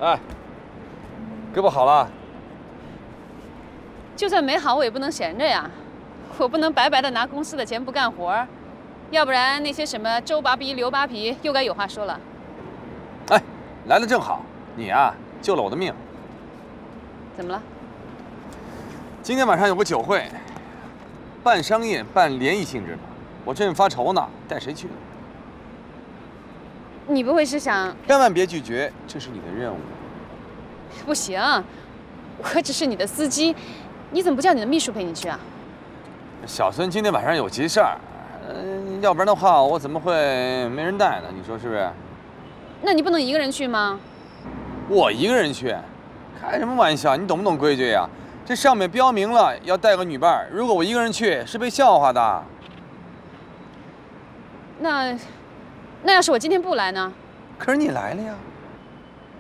哎，胳膊好了？ 就算没好，我也不能闲着呀。我不能白白的拿公司的钱不干活，要不然那些什么周扒皮、刘扒皮又该有话说了。 哎，来的正好，你啊救了我的命。 怎么了？ 今天晚上有个酒会，半商业半联谊性质的，我正发愁呢，带谁去？ 你不会是想…… 千万别拒绝，这是你的任务。 不行，我只是你的司机，你怎么不叫你的秘书陪你去啊？ 小孙今天晚上有急事儿，要不然的话我怎么会没人带呢？你说是不是？ 那你不能一个人去吗？ 我一个人去，开什么玩笑？你懂不懂规矩呀？这上面标明了要带个女伴，如果我一个人去，是被笑话的。 那要是我今天不来呢？ 可是你来了呀。